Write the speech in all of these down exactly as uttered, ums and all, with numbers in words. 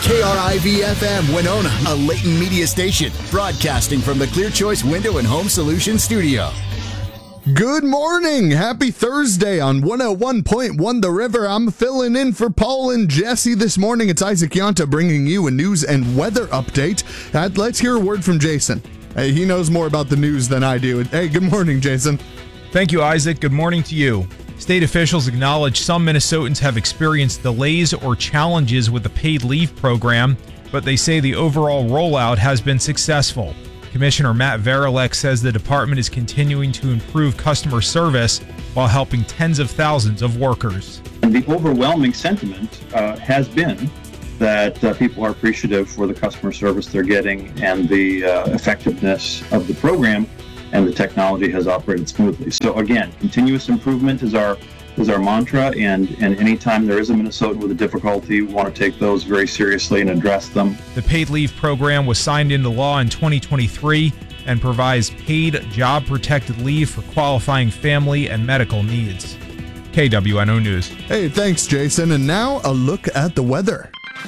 K R I V F M Winona, a Layton media station, broadcasting from the Clear Choice Window and Home Solutions studio. Good morning. Happy Thursday on one oh one point one The River. I'm filling in for Paul and Jesse this morning. It's Isaac Yonta bringing you a news and weather update. Uh, let's hear a word from Jason. Hey, he knows more about the news than I do. Hey, good morning, Jason. Thank you, Isaac. Good morning to you. State officials acknowledge some Minnesotans have experienced delays or challenges with the paid leave program, but they say the overall rollout has been successful. Commissioner Matt Varilek says the department is continuing to improve customer service while helping tens of thousands of workers. And the overwhelming sentiment uh, has been that uh, people are appreciative for the customer service they're getting and the uh, effectiveness of the program, and the technology has operated smoothly. So again, continuous improvement is our is our mantra, and, and anytime there is a Minnesotan with a difficulty, we want to take those very seriously and address them. The paid leave program was signed into law in twenty twenty-three and provides paid job-protected leave for qualifying family and medical needs. K W N O News. Hey, thanks, Jason. And now a look at the weather.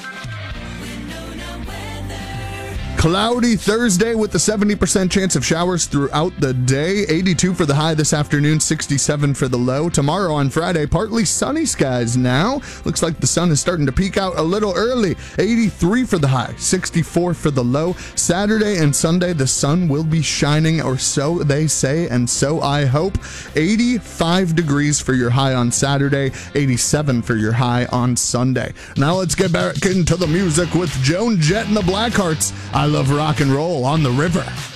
Cloudy Thursday with a seventy percent chance of showers throughout the day. eighty-two for the high this afternoon, sixty-seven for the low. Tomorrow on Friday, partly sunny skies now. Looks like the sun is starting to peek out a little early. eighty-three for the high, sixty-four for the low. Saturday and Sunday, the sun will be shining, or so they say, and so I hope. eighty-five degrees for your high on Saturday, eighty-seven for your high on Sunday. Now let's get back into the music with Joan Jett and the Blackhearts. I love rock and roll on the river.